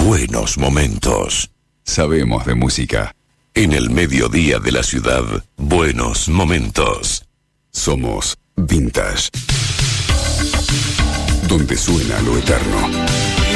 buenos momentos. Sabemos de música. En el mediodía de la ciudad, buenos momentos. Somos Vintage. Donde suena lo eterno.